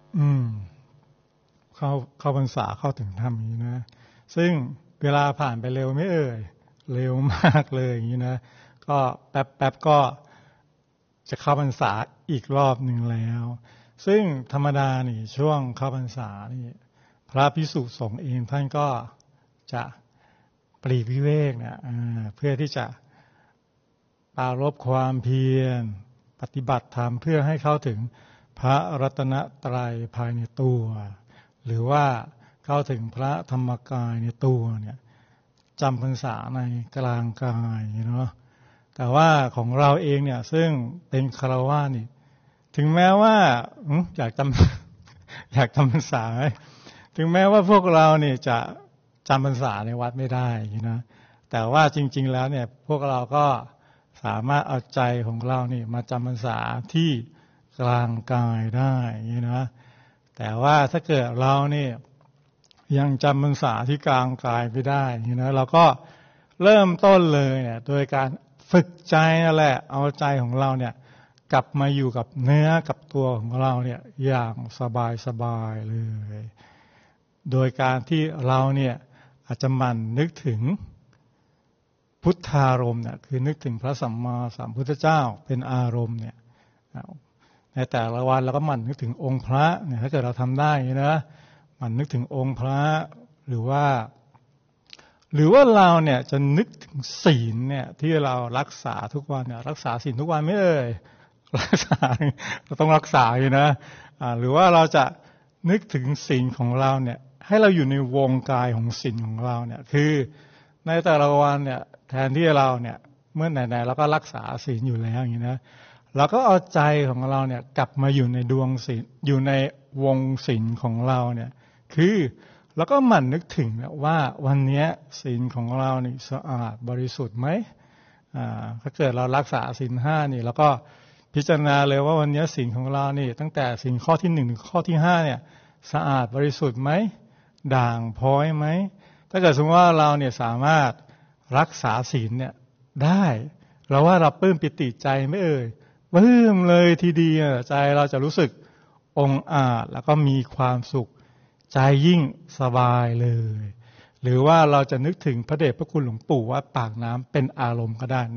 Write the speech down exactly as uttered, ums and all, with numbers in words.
อืมเข้าเข้าพรรษาเข้าถึงธรรมนี้นะซึ่งเวลาผ่านไปเร็วไม่เอ่ยเร็วมากเลยอย่างนี้นะก็แป๊บแป๊บก็จะเข้าพรรษาอีกรอบหนึ่งแล้วซึ่งธรรมดานี่ช่วงเข้าพรรษานี่พระภิกษุสงฆ์เองท่านก็จะปลีกวิเวกเนี่ยเพื่อที่จะปรารภความเพียรปฏิบัติธรรมเพื่อให้เข้าถึงพระรัตนตรัยภายในตัวหรือว่าเข้าถึงพระธรรมกายในตัวเนี่ยจำพรรษาในกลางกายเนาะแต่ว่าของเราเองเนี่ยซึ่งเป็นฆราวาสนี่ถึงแม้ว่าอยากจำอยากจำพรรษาถึงแม้ว่าพวกเราเนี่ยจะจำพรรษาในวัดไม่ได้นะแต่ว่าจริงๆแล้วเนี่ยพวกเราก็สามารถเอาใจของเรานี่มาจำพรรษาที่กลางกายได้นะแต่ว่าถ้าเกิดเราเนี่ยยังจำพรรษาที่กลางกายไม่ได้นะเราก็เริ่มต้นเลยเนี่ยโดยการฝึกใจนั่นแหละเอาใจของเราเนี่ยกลับมาอยู่กับเนื้อกับตัวของเราเนี่ยอย่างสบายสบายเลยโดยการที่เราเนี่ยอาจจะหมั่นนึกถึงพุทธารมณ์เนี่ยคือนึกถึงพระสัมมาสัมพุทธเจ้าเป็นอารมณ์เนี่ยในแต่ละวันเราก็หมั่นนึกถึงองค์พระเนี่ยถ้าเกิดเราทำได้นะหมั่นนึกถึงองค์พระหรือว่าหรือว่าเราเนี่ยจะนึกถึงศีลเนี่ยที่เรารักษาทุกวันเนี่ยรักษาศีลทุกวันไม่เอ่ยรักษาเราต้องรักษาอยู่นะหรือว่าเราจะนึกถึงศีลของเราเนี่ยให้เราอยู่ในวงกายของศีลของเราเนี่ยคือในแต่ละวันเนี่ยแทนที่เราเนี่ยเมื่อไหนๆเราก็รักษาศีลอยู่แล้วอย่างนี้นะเราก็เอาใจของเราเนี่ยกลับมาอยู่ในดวงศีลอยู่ในวงศีลของเราเนี่ยคือแล้วก็หมั่นนึกถึงว่าวันนี้ศีลของเรานี่สะอาดบริสุทธิ์ไหมอ่าถ้าเกิดเรารักษาศีลห้านี่แล้วก็พิจารณาเลยว่าวันนี้ศีลของเรานี่ตั้งแต่ศีลข้อที่หนึ่งถึงข้อที่ห้าเนี่ยสะอาดบริสุทธิ์ไหมด่างพร้อยไหมถ้าเกิดสมมติว่าเราเนี่ยสามารถรักษาศีลเนี่ยได้เราว่าเราปลื้มปิติใจไม่เอ่ยปลื้มเลยทีเดียวใจเราจะรู้สึกองอาจแล้วก็มีความสุขใจยิ่งสบายเลยหรือว่าเราจะนึกถึงพระเดชพระคุณหลวงปู่วัดปากน้ำเป็นอารมณ์ก็ได้